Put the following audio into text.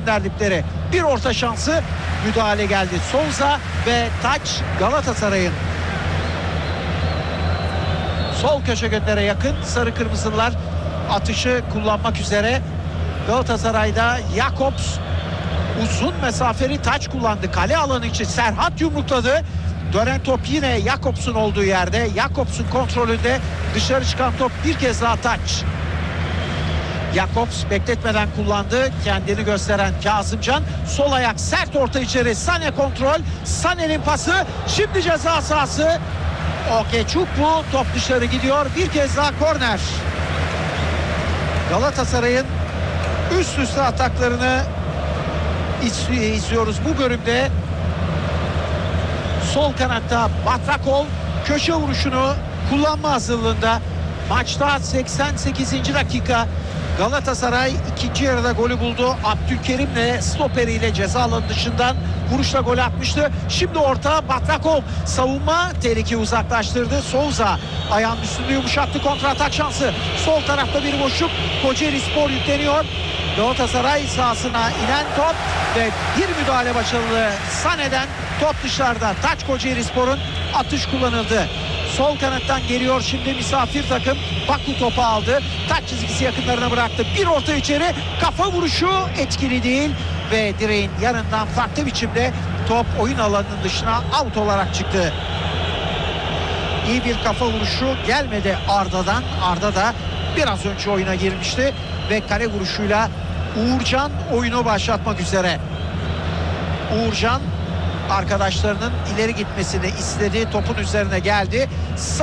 gönderlikleri. Bir orta şansı, müdahale geldi. Souza ve taç Galatasaray'ın. Sol köşe göndere yakın sarı kırmızılar atışı kullanmak üzere. Galatasaray'da Jakobs uzun mesafeli taç kullandı. Kale alanı için Serhat yumrukladı. Dönen top yine Jakobs'un olduğu yerde. Jakobs'un kontrolünde dışarı çıkan top bir kez daha taç. Jakobs bekletmeden kullandı. Kendini gösteren Kazımcan. Sol ayak sert orta içeri. Sane kontrol. Sane'nin pası. Şimdi ceza sahası. Okechukwu top dışarı gidiyor. Bir kez daha korner. Galatasaray'ın üst üste ataklarını izliyoruz bu bölümde. Sol kanatta Batrakol köşe vuruşunu kullanma hazırlığında. Maçta 88. dakika. Galatasaray ikinci yarıda golü buldu. Abdülkerim'le stoperiyle ceza alanı dışından vuruşla gol atmıştı. Şimdi orta Batrakol savunma tehlikeyi uzaklaştırdı. Souza ayağının üstünde yumuşattı, kontra atak şansı. Sol tarafta bir boşluk. Kocaelispor yükleniyor. Galatasaray sahasına inen top ve bir müdahale başarılı Sane'den, top dışarıda. Taç Kocaelispor'un atış kullanıldı. Sol kanattan geliyor şimdi misafir takım. Baku topu aldı. Taç çizgisi yakınlarına bıraktı. Bir orta içeri. Kafa vuruşu etkili değil. Ve direğin yanından farklı biçimde top oyun alanının dışına out olarak çıktı. İyi bir kafa vuruşu gelmedi Arda'dan. Arda da biraz önce oyuna girmişti. Ve kale vuruşuyla Uğurcan oyunu başlatmak üzere. Uğurcan arkadaşlarının ileri gitmesini istedi. Topun üzerine geldi.